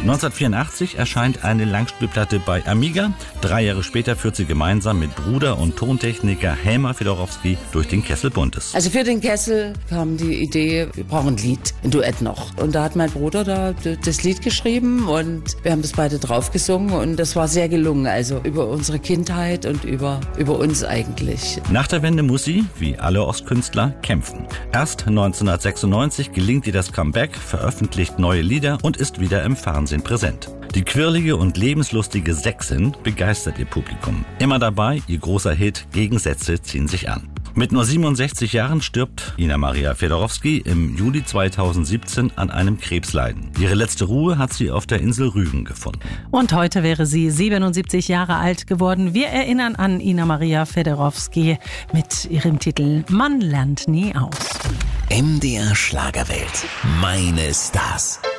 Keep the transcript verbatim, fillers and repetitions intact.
neunzehnhundertvierundachtzig erscheint eine Langspielplatte bei Amiga. Drei Jahre später führt sie gemeinsam mit Bruder und Tontechniker Helmer Fedorowski durch den Kessel Buntes. Also für den Kessel kam die Idee, wir brauchen ein Lied, ein Duett noch. Und da hat mein Bruder da das Lied geschrieben und wir haben das beide drauf gesungen und das war sehr gelungen. Also über unsere Kindheit und über, über uns eigentlich. Nach der Wende muss sie, wie alle Ostkünstler, kämpfen. Erst neunzehnhundertsechsundneunzig gelingt ihr das Comeback, veröffentlicht neue Lieder und ist wieder im Fernsehen präsent. Die quirlige und lebenslustige Sächsin begeistert ihr Publikum. Immer dabei, ihr großer Hit Gegensätze ziehen sich an. Mit nur siebenundsechzig Jahren stirbt Ina Maria Fedorowski im Juli zweitausendsiebzehn an einem Krebsleiden. Ihre letzte Ruhe hat sie auf der Insel Rügen gefunden. Und heute wäre sie siebenundsiebzig Jahre alt geworden. Wir erinnern an Ina Maria Fedorowski mit ihrem Titel Man lernt nie aus. M D R Schlagerwelt. Meine Stars.